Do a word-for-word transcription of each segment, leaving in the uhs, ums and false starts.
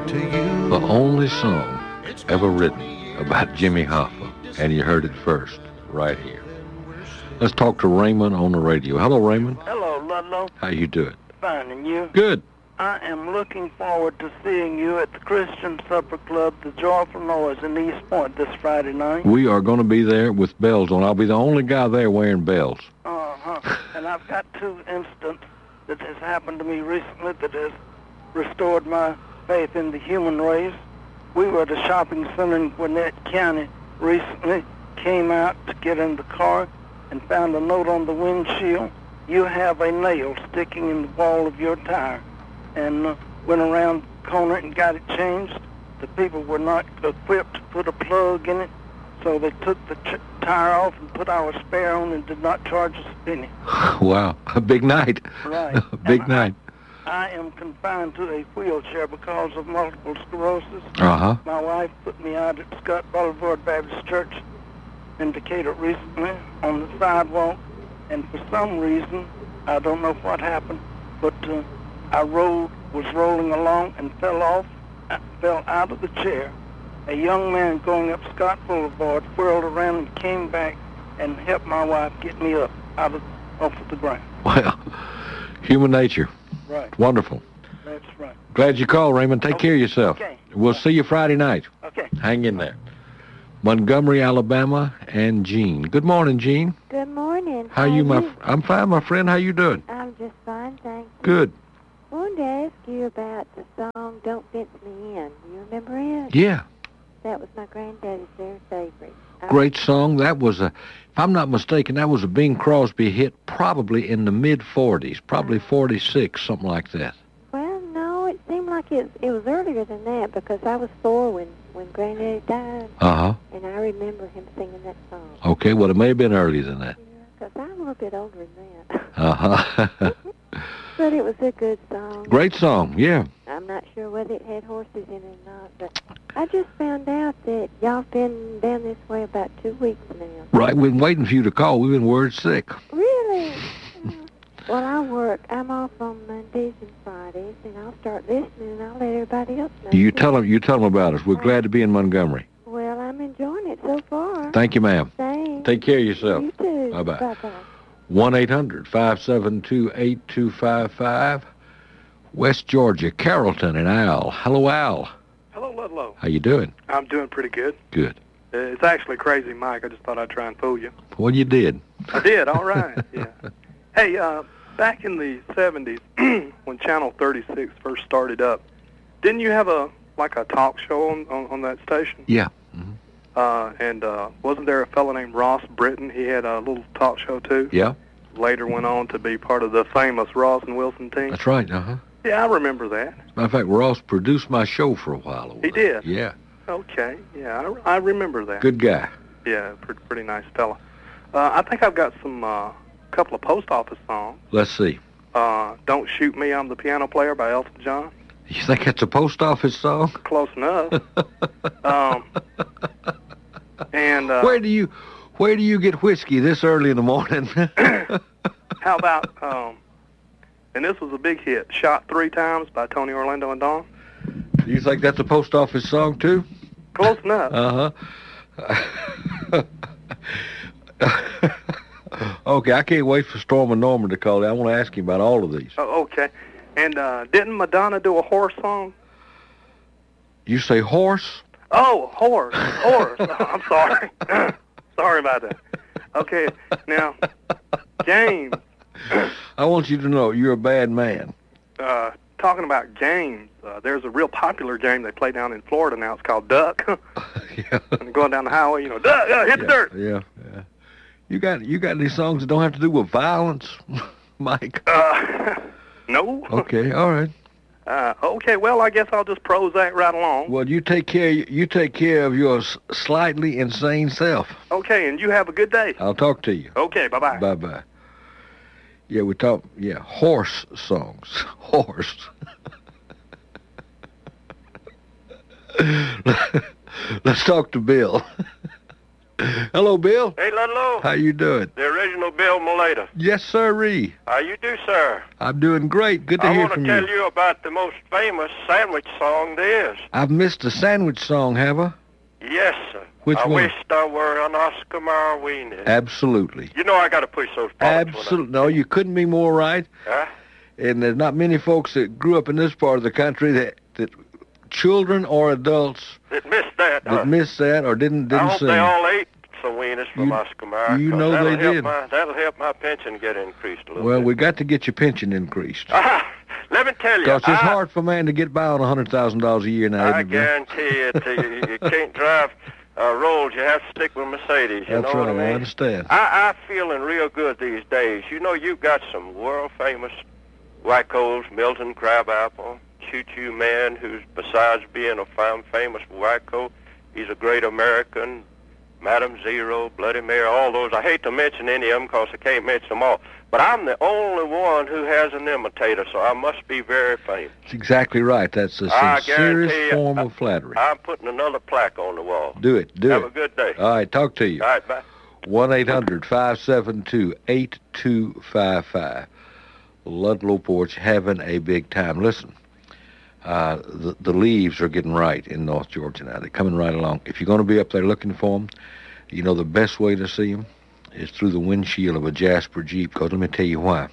to you. The only song ever written about Jimmy Hoffa, and you heard it first, right here. Let's talk to Raymond on the radio. Hello, Raymond. Hello, Ludlow. How you doing? Fine, and you? Good. I am looking forward to seeing you at the Christian Supper Club, the Joyful Noise in East Point this Friday night. We are going to be there with bells on. I'll be the only guy there wearing bells. Uh-huh. And I've got two incidents that has happened to me recently that has restored my faith in the human race. We were at a shopping center in Gwinnett County recently, came out to get in the car, and found a note on the windshield. You have a nail sticking in the wall of your tire. And uh, went around the corner and got it changed. The people were not equipped to put a plug in it, so they took the ch- tire off and put our spare on and did not charge us a penny. Wow, a big night. Right. Big And night. I, I am confined to a wheelchair because of multiple sclerosis. Uh-huh. My wife put me out at Scott Boulevard Baptist Church in Decatur recently on the sidewalk, and for some reason, I don't know what happened, but uh, I rolled, was rolling along and fell off, uh, fell out of the chair. A young man going up Scott Boulevard whirled around and came back and helped my wife get me up out of off of the ground. Well, human nature. Right. Wonderful. That's right. Glad you called, Raymond. Take Okay. care of yourself. Okay. We'll see you Friday night. Okay. Hang in there. Montgomery, Alabama, and Jean. Good morning, Jean. Good morning. How you, my? F- I'm fine, my friend. How you doing? I'm just fine, thanks. Good. I wanted to ask you about the song "Don't Fence Me In." You remember it? Yeah. That was my granddaddy's very favorite. I- Great song. That was a, if I'm not mistaken, that was a Bing Crosby hit probably in the mid forties, probably forty-six, something like that. Well, no, it seemed like it, it was earlier than that because I was four when, when Granddaddy died, Uh-huh. and I remember him singing that song. Okay, well, it may have been earlier than that. Because I'm a little bit older than that. Uh-huh. But it was a good song. Great song, yeah. I'm not sure whether it had horses in it or not, but I just found out that y'all been down this way about two weeks now. Right, we've been waiting for you to call. We've been word sick. Really? Well, I work. I'm off on Mondays and Fridays, and I'll start listening, and I'll let everybody else know. You tell them, you tell them about us. We're glad to be in Montgomery. Well, I'm enjoying it so far. Thank you, ma'am. Thanks. Take care of yourself. You too. Bye-bye. Bye-bye. one eight hundred five seven two eight two five five. West Georgia, Carrollton, and Al. Hello, Al. Hello, Ludlow. How you doing? I'm doing pretty good. Good. Uh, it's actually Crazy Mike. I just thought I'd try and fool you. Well, you did. I did. All right. Yeah. Hey, uh, back in the seventies, when Channel thirty-six first started up, didn't you have a like a talk show on, on, on that station? Yeah. Mm-hmm. Uh, and uh, wasn't there a fellow named Ross Britton? He had a little talk show too. Yeah. Later went on to be part of the famous Ross and Wilson team. That's right. Uh-huh. Yeah, I remember that. Matter of fact, Ross produced my show for a while. Over He there. did? Yeah. Okay. Yeah, I, I remember that. Good guy. Yeah, pretty, pretty nice fella. Uh, I think I've got some uh, couple of post office songs. Let's see. Uh, Don't Shoot Me, I'm the Piano Player by Elton John. You think that's a post office song? Close enough. um, and uh, Where do you, where do you get whiskey this early in the morning? how about, um, and this was a big hit, Shot Three Times by Tony Orlando and Dawn. Do you think that's a post office song too? Close enough. Uh-huh. Okay, I can't wait for Storm and Norman to call. I want to ask him about all of these. Oh, okay. And uh, didn't Madonna do a horse song? You say horse? Oh, horse, horse. I'm sorry. Sorry about that. Okay, now, James. I want you to know you're a bad man. Uh, talking about games, uh, there's a real popular game they play down in Florida now. It's called Duck. Yeah. And going down the highway, you know, Duck, uh, hit the Yeah, dirt. yeah, yeah. You got you got any songs that don't have to do with violence, Mike? Uh, no. Okay, all right. Uh, okay, well, I guess I'll just Prozac right along. Well, you take care. You take care of your s- slightly insane self. Okay, and you have a good day. I'll talk to you. Okay, bye-bye. Bye bye. Yeah, we talk. Yeah, horse songs. Horse. Let's talk to Bill. Hello, Bill. Hey, Ludlow. How you doing? The original Bill Mulata. Yes, sirree. How you do, sir? I'm doing great. Good to I hear want from to tell you. you about the most famous sandwich song there is. I've missed a sandwich song, have I? Yes, sir. Which I one? wished I were an Oscar Mayer weenie. Absolutely. You know I got to push those products. Absolutely. No, you couldn't be more right. Huh? And there's not many folks that grew up in this part of the country that, that children or adults That missed that. that huh? missed that or didn't I didn't hope sing. they all ate some wieners from You- Oscar Mayer. you 'cause know that'll they help did. My, that'll help my pension get increased a little Well, bit. we got to get your pension increased. Ah, let me tell you. Because it's I, hard for a man to get by on one hundred thousand dollars a year now, I isn't it, Bill? guarantee it. uh, you, you can't drive uh, Rolls. You have to stick with Mercedes. You That's know right, what I I mean? understand. I, I feeling real good these days. You know, you've got some world-famous wackos, Milton Crabapple, Choo Choo Man, who's, besides being a fam- famous wacko, he's a great American, Madam Zero, Bloody Mary, all those. I hate to mention any of them because I can't mention them all. But I'm the only one who has an imitator, so I must be very famous. That's exactly right. That's the I sincerest guarantee you, form I- of flattery. I'm putting another plaque on the wall. Do it. Do Have it. a good day. All right, talk to you. All right, bye. one eight hundred five seven two eight two five five. Ludlow Porch having a big time. Listen, uh, the, the leaves are getting right in North Georgia now. They're coming right along. If you're going to be up there looking for them, you know the best way to see them is through the windshield of a Jasper Jeep, because let me tell you why.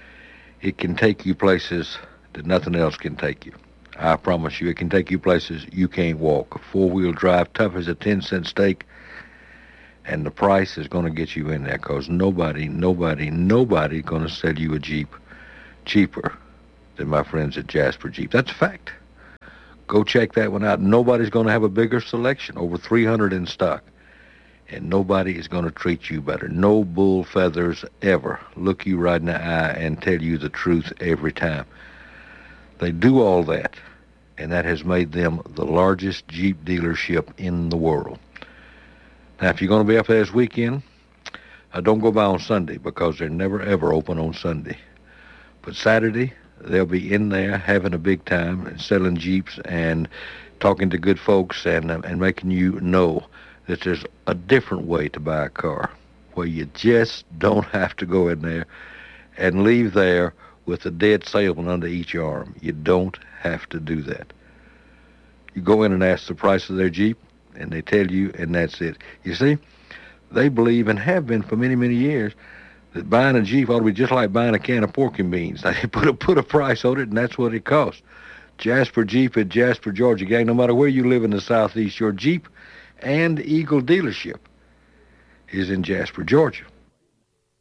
It can take you places that nothing else can take you. I promise you, it can take you places you can't walk. A four-wheel drive, tough as a ten-cent steak, and the price is going to get you in there, because nobody, nobody, nobody going to sell you a Jeep cheaper than my friends at Jasper Jeep. That's a fact. Go check that one out. Nobody's going to have a bigger selection, over three hundred in stock. And nobody is going to treat you better. No bull feathers ever look you right in the eye and tell you the truth every time. They do all that, and that has made them the largest Jeep dealership in the world. Now, if you're going to be up there this weekend, uh, don't go by on Sunday, because they're never, ever open on Sunday. But Saturday, they'll be in there having a big time and selling Jeeps and talking to good folks and, uh, and making you know that there's a different way to buy a car, where you just don't have to go in there and leave there with a dead salesman under each arm. You don't have to do that. You go in and ask the price of their Jeep, and they tell you, and that's it. You see, they believe, and have been for many, many years, that buying a Jeep ought to be just like buying a can of pork and beans. They put a, put a price on it, and that's what it costs. Jasper Jeep at Jasper, Georgia. Gang, no matter where you live in the Southeast, your Jeep and Eagle dealership is in Jasper, Georgia.